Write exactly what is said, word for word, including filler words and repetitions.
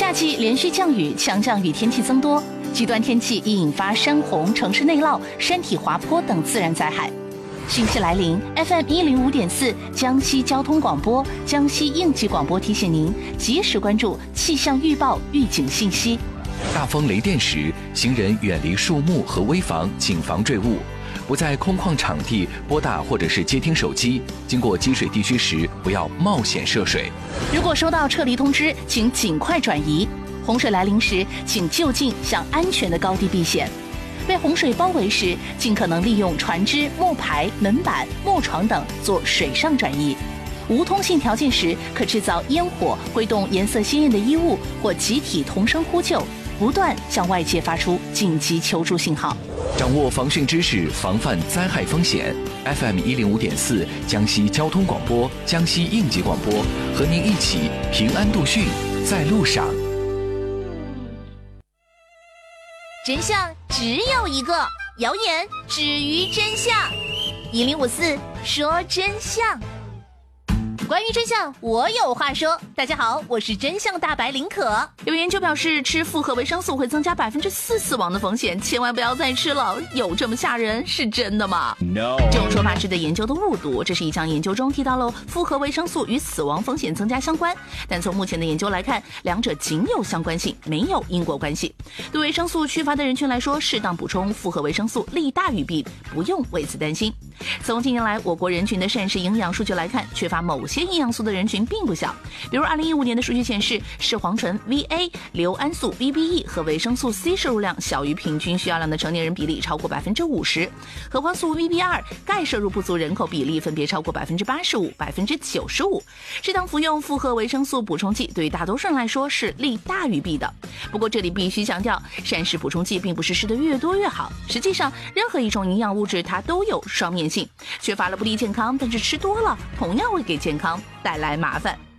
夏季连续降雨，强降雨天气增多，极端天气易引发山洪、城市内涝、山体滑坡等自然灾害。汛期来临 ，F M 一零五点四江西交通广播、江西应急广播提醒您及时关注气象预报预警信息。 大风雷电时，行人远离树木和危房，谨防坠物。不在空旷场地拨打或者是接听手机，经过积水地区时不要冒险涉水。 如果收到撤离通知，请尽快转移。洪水来临时，请就近向安全的高地避险。被洪水包围时，尽可能利用船只、木牌、门板、木床等做水上转移。无通信条件时，可制造烟火，挥动颜色鲜艳的衣物，或集体同声呼救，不断向外界发出紧急求助信号。 掌握防汛知识，防范灾害风险。F M 一零五点四江西交通广播、江西应急广播，和您一起平安度汛，在路上。 真相只有一个，谣言止于真相。一零五四说真相。关于真相，我有话说。大家好，我是真相大白林可。 有研究表示，吃复合维生素会增加百分之四死亡的风险，千万不要再吃了。有这么吓人？是真的吗 ？No， 这种说法是对研究的误读。这是一项研究中提到了复合维生素与死亡风险增加相关，但从目前的研究来看，两者仅有相关性，没有因果关系。对维生素缺乏的人群来说，适当补充复合维生素利大于弊，不用为此担心。从近年来我国人群的膳食营养数据来看，缺乏某些营养素的人群并不小。比如二零一五年的数据显示，视黄醇 V A、硫胺素 B B E 和维生素 C 摄入量小于平均需要量的成年人比例超过百分之五十，核黄素 V B 二、钙摄入不足人口比例分别超过百分之八十五、百分之九十五。适当服用复合维生素补充剂，对于大多数人来说是利大于弊的。不过这里必须强调，膳食补充剂并不是施得越多越好。实际上，任何一种营养物质它都有双面性，缺乏了不利健康，但是吃多了同样会给健康带来麻烦。